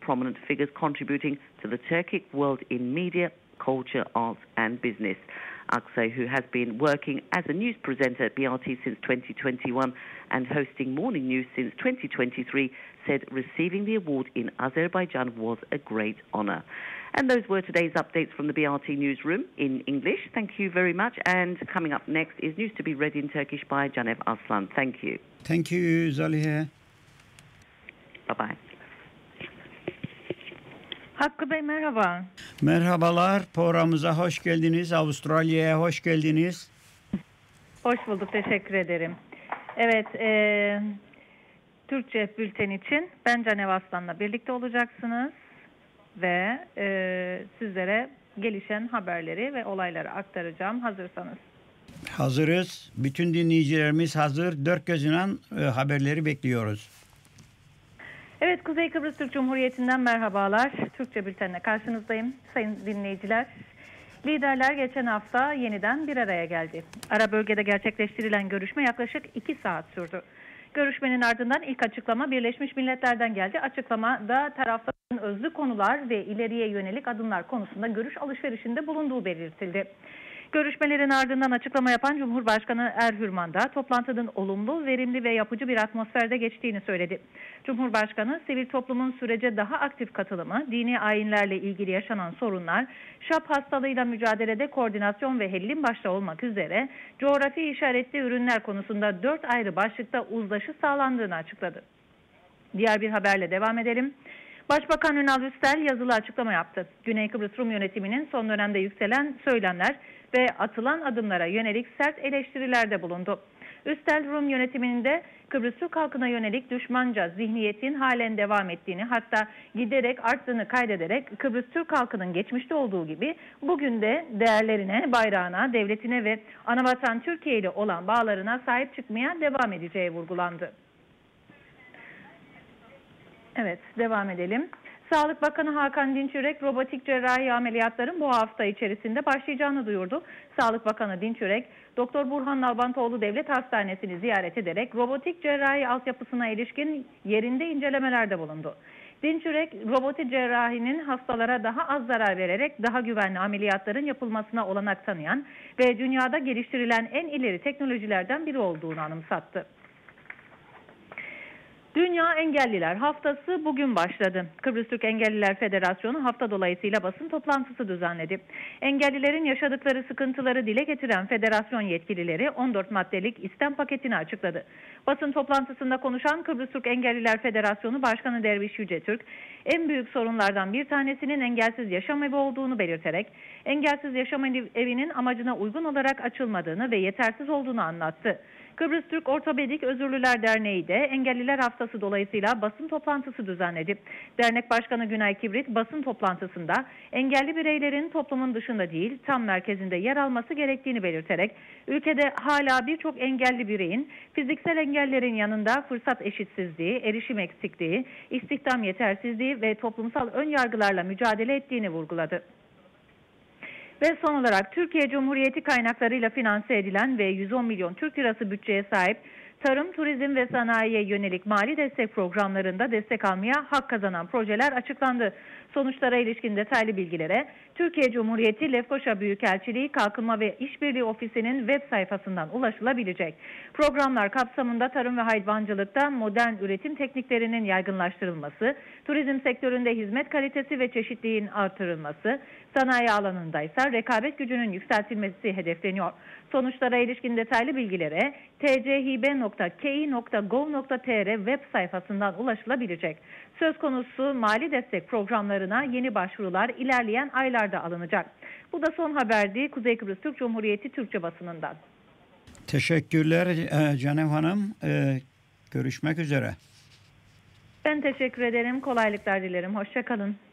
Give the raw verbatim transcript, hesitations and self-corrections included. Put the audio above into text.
prominent figures contributing to the Turkic world in media, culture, arts and business. Aksoy, who has been working as a news presenter at B R T since twenty twenty-one and hosting morning news since twenty twenty-three, said receiving the award in Azerbaijan was a great honour. And those were today's updates from the B R T newsroom in English. Thank you very much. And coming up next is news to be read in Turkish by Canev Aslan. Thank you. Thank you, Zalihe. Bye-bye. Hakkı Bey merhaba. Merhabalar, programımıza hoş geldiniz. Avustralya'ya hoş geldiniz. Hoş bulduk, teşekkür ederim. Evet, e, Türkçe bülten için ben Canev Aslan'la birlikte olacaksınız ve e, sizlere gelişen haberleri ve olayları aktaracağım hazırsanız. Hazırız. Bütün dinleyicilerimiz hazır. Dört gözüyle e, haberleri bekliyoruz. Evet, Kuzey Kıbrıs Türk Cumhuriyeti'nden merhabalar. Türkçe bültenle karşınızdayım sayın dinleyiciler. Liderler geçen hafta yeniden bir araya geldi. Ara bölgede gerçekleştirilen görüşme yaklaşık iki saat sürdü. Görüşmenin ardından ilk açıklama Birleşmiş Milletler'den geldi. Açıklamada tarafların özlü konular ve ileriye yönelik adımlar konusunda görüş alışverişinde bulunduğu belirtildi. Görüşmelerin ardından açıklama yapan Cumhurbaşkanı Erhürman da toplantının olumlu, verimli ve yapıcı bir atmosferde geçtiğini söyledi. Cumhurbaşkanı, sivil toplumun sürece daha aktif katılımı, dini ayinlerle ilgili yaşanan sorunlar, şap hastalığıyla mücadelede koordinasyon ve hellim başta olmak üzere coğrafi işaretli ürünler konusunda dört ayrı başlıkta uzlaşı sağlandığını açıkladı. Diğer bir haberle devam edelim. Başbakan Ünal Üstel yazılı açıklama yaptı. Güney Kıbrıs Rum yönetiminin son dönemde yükselen söylemler ve atılan adımlara yönelik sert eleştirilerde bulundu. Üstel, Rum yönetiminde Kıbrıs Türk halkına yönelik düşmanca zihniyetin halen devam ettiğini, hatta giderek arttığını kaydederek Kıbrıs Türk halkının geçmişte olduğu gibi bugün de değerlerine, bayrağına, devletine ve anavatan Türkiye ile olan bağlarına sahip çıkmaya devam edeceği vurgulandı. Evet, devam edelim. Sağlık Bakanı Hakan Dinçürek, robotik cerrahi ameliyatların bu hafta içerisinde başlayacağını duyurdu. Sağlık Bakanı Dinçürek, Doktor Burhan Nalbantoğlu Devlet Hastanesi'ni ziyaret ederek robotik cerrahi altyapısına ilişkin yerinde incelemelerde bulundu. Dinçürek, robotik cerrahinin hastalara daha az zarar vererek daha güvenli ameliyatların yapılmasına olanak tanıyan ve dünyada geliştirilen en ileri teknolojilerden biri olduğunu anımsattı. Dünya Engelliler Haftası bugün başladı. Kıbrıs Türk Engelliler Federasyonu hafta dolayısıyla basın toplantısı düzenledi. Engellilerin yaşadıkları sıkıntıları dile getiren federasyon yetkilileri on dört maddelik istem paketini açıkladı. Basın toplantısında konuşan Kıbrıs Türk Engelliler Federasyonu Başkanı Derviş Yücetürk, en büyük sorunlardan bir tanesinin engelsiz yaşam evi olduğunu belirterek, engelsiz yaşam evinin amacına uygun olarak açılmadığını ve yetersiz olduğunu anlattı. Kıbrıs Türk Ortopedik Özürlüler Derneği de Engelliler Haftası dolayısıyla basın toplantısı düzenledi. Dernek Başkanı Günay Kibrit basın toplantısında engelli bireylerin toplumun dışında değil tam merkezinde yer alması gerektiğini belirterek ülkede hala birçok engelli bireyin fiziksel engellerin yanında fırsat eşitsizliği, erişim eksikliği, istihdam yetersizliği ve toplumsal önyargılarla mücadele ettiğini vurguladı. Ve son olarak Türkiye Cumhuriyeti kaynaklarıyla finanse edilen ve yüz on milyon Türk lirası bütçeye sahip tarım, turizm ve sanayiye yönelik mali destek programlarında destek almaya hak kazanan projeler açıklandı. Sonuçlara ilişkin detaylı bilgilere Türkiye Cumhuriyeti Lefkoşa Büyükelçiliği Kalkınma ve İşbirliği Ofisi'nin web sayfasından ulaşılabilecek. Programlar kapsamında tarım ve hayvancılıkta modern üretim tekniklerinin yaygınlaştırılması, turizm sektöründe hizmet kalitesi ve çeşitliliğin artırılması, sanayi alanında ise rekabet gücünün yükseltilmesi hedefleniyor. Sonuçlara ilişkin detaylı bilgilere t c hibe nokta k i nokta gov nokta t r web sayfasından ulaşılabilecek. Söz konusu mali destek programlarına yeni başvurular ilerleyen aylarda alınacak. Bu da son haberdi Kuzey Kıbrıs Türk Cumhuriyeti Türkçe basınından. Teşekkürler Canev Hanım. Ee, görüşmek üzere. Ben teşekkür ederim. Kolaylıklar dilerim. Hoşça kalın.